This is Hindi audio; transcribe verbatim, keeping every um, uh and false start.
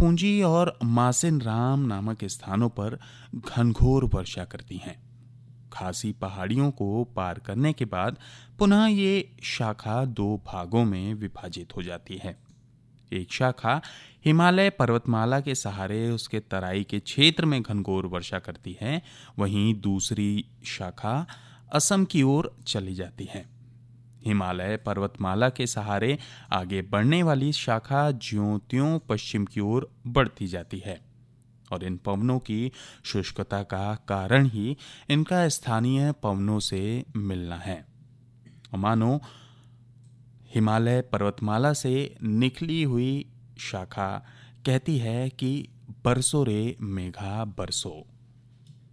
शेरपुंजी और मासिन राम नामक स्थानों पर घनघोर वर्षा करती हैं। खासी पहाड़ियों को पार करने के बाद पुनः ये शाखा दो भागों में विभाजित हो जाती है। एक शाखा हिमालय पर्वतमाला के सहारे उसके तराई के क्षेत्र में घनघोर वर्षा करती है, वहीं दूसरी शाखा असम की ओर चली जाती है। हिमालय पर्वतमाला के सहारे आगे बढ़ने वाली शाखा ज्यों-त्यों पश्चिम की ओर बढ़ती जाती है और इन पवनों की शुष्कता का कारण ही इनका स्थानीय पवनों से मिलना है। मानो हिमालय पर्वतमाला से निकली हुई शाखा कहती है कि बरसो रे मेघा बरसो।